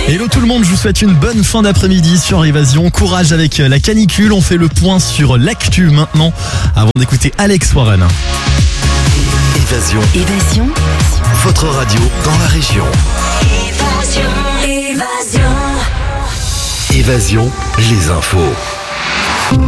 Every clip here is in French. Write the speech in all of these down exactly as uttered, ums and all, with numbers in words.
Hello tout le monde, je vous souhaite une bonne fin d'après-midi sur Évasion. Courage avec la canicule, on fait le point sur l'actu maintenant, avant d'écouter Alex Warren. Évasion. Évasion. Votre radio dans la région. Évasion. Évasion. Évasion, les infos.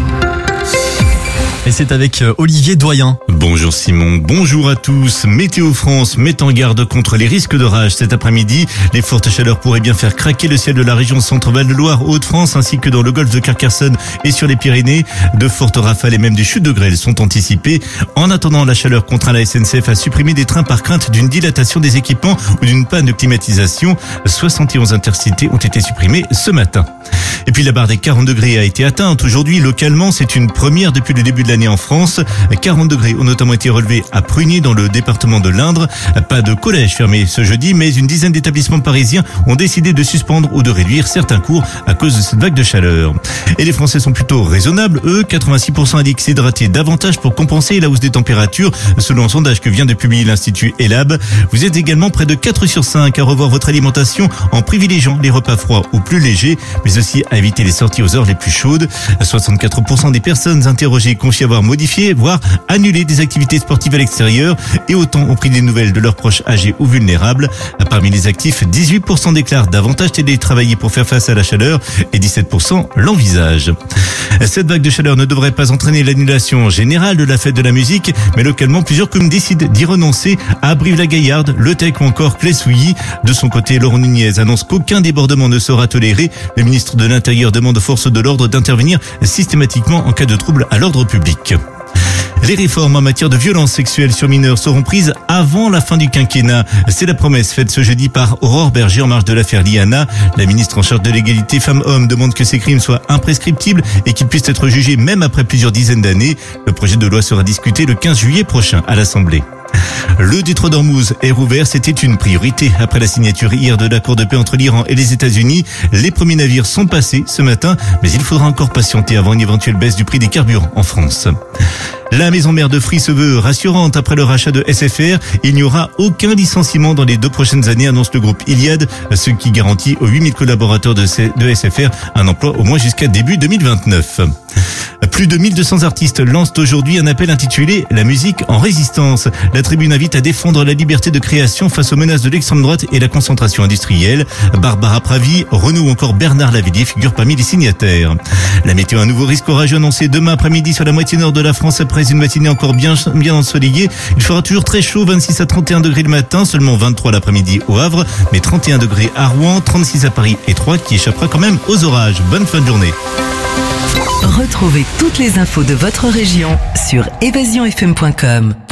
Et c'est avec Olivier Doyen. Bonjour Simon, bonjour à tous. Météo France met en garde contre les risques d'orage cet après-midi. Les fortes chaleurs pourraient bien faire craquer le ciel de la région Centre-Val de Loire, Hauts-de-France, ainsi que dans le golfe de Carcassonne et sur les Pyrénées. De fortes rafales et même des chutes de grêle sont anticipées. En attendant, la chaleur contraint la S N C F à supprimer des trains par crainte d'une dilatation des équipements ou d'une panne de climatisation. soixante et onze intercités ont été supprimés ce matin. Et puis la barre des quarante degrés a été atteinte aujourd'hui. Localement, c'est une première depuis le début de l'année en France. quarante degrés ont notamment été relevés à Prunier dans le département de l'Indre. Pas de collège fermé ce jeudi, mais une dizaine d'établissements parisiens ont décidé de suspendre ou de réduire certains cours à cause de cette vague de chaleur. Et les Français sont plutôt raisonnables. Eux, quatre-vingt-six pour cent indiquent s'hydrater davantage pour compenser la hausse des températures, selon un sondage que vient de publier l'Institut Elab. Vous êtes également près de quatre sur cinq à revoir votre alimentation en privilégiant les repas froids ou plus légers, mais aussi à éviter les sorties aux heures les plus chaudes. soixante-quatre pour cent des personnes interrogées confient avoir modifié, voire annulé des activités sportives à l'extérieur, et autant ont pris des nouvelles de leurs proches âgés ou vulnérables. Parmi les actifs, dix-huit pour cent déclarent davantage télétravailler pour faire face à la chaleur et dix-sept pour cent l'envisagent. Cette vague de chaleur ne devrait pas entraîner l'annulation générale de la fête de la musique, mais localement, plusieurs communes décident d'y renoncer à Brive-la-Gaillarde, Le Tech ou encore Clé-Souilly. De son côté, Laurent Nunez annonce qu'aucun débordement ne sera toléré. Le ministre de l'Intérieur demande aux forces de l'ordre d'intervenir systématiquement en cas de trouble à l'ordre public. Les réformes en matière de violences sexuelles sur mineurs seront prises avant la fin du quinquennat. C'est la promesse faite ce jeudi par Aurore Berger en marge de l'affaire Liana. La ministre en charge de l'égalité femmes-hommes demande que ces crimes soient imprescriptibles et qu'ils puissent être jugés même après plusieurs dizaines d'années. Le projet de loi sera discuté le quinze juillet prochain à l'Assemblée. Le détroit d'Ormuz est rouvert, c'était une priorité. Après la signature hier de l'accord de paix entre l'Iran et les États-Unis, les premiers navires sont passés ce matin, mais il faudra encore patienter avant une éventuelle baisse du prix des carburants en France. La maison mère de Free se veut rassurante après le rachat de S F R. Il n'y aura aucun licenciement dans les deux prochaines années, annonce le groupe Iliad, ce qui garantit aux huit mille collaborateurs de S F R un emploi au moins jusqu'à début deux mille vingt-neuf. Plus de mille deux cents artistes lancent aujourd'hui un appel intitulé « La musique en résistance ». La tribune invite à défendre la liberté de création face aux menaces de l'extrême droite et la concentration industrielle. Barbara Pravi, Renaud ou encore Bernard Lavilliers figurent parmi les signataires. La météo, un nouveau risque orageux annoncé demain après-midi sur la moitié nord de la France après une matinée encore bien, bien ensoleillée. Il fera toujours très chaud, vingt-six à trente et un degrés le matin, seulement vingt-trois l'après-midi au Havre, mais trente et un degrés à Rouen, trente-six à Paris et Troyes qui échappera quand même aux orages. Bonne fin de journée. Retrouvez toutes les infos de votre région sur évasion f m point com.